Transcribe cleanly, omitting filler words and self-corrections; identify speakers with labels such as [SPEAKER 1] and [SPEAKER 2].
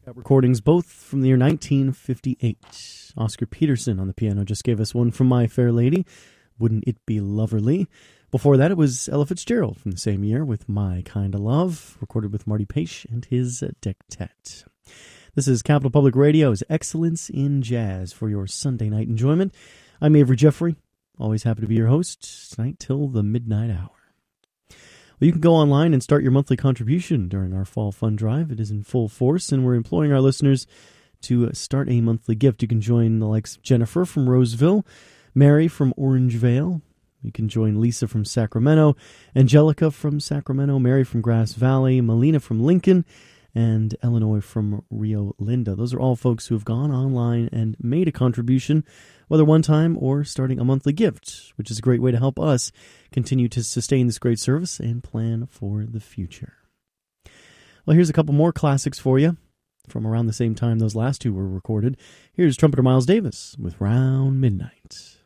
[SPEAKER 1] Recordings both from the year 1958. Oscar Peterson on the piano just gave us one from My Fair Lady, Wouldn't It Be Loverly? Before that, it was Ella Fitzgerald from the same year with My Kind of Love, recorded with Marty Page and his Dectet. This is Capital Public Radio's Excellence in Jazz for your Sunday night enjoyment. I'm Avery Jeffrey, always happy to be your host tonight till the midnight hour. Well, you can go online and start your monthly contribution during our Fall Fund Drive. It is in full force, and we're imploring our listeners to start a monthly gift. You can join the likes of Jennifer from Roseville, Mary from Orangevale. You can join Lisa from Sacramento, Angelica from Sacramento, Mary from Grass Valley, Melina from Lincoln, and Illinois from Rio Linda. Those are all folks who have gone online and made a contribution, whether one time or starting a monthly gift, which is a great way to help us continue to sustain this great service and plan for the future. Well, here's a couple more classics for you from around the same time those last two were recorded. Here's trumpeter Miles Davis with Round Midnight.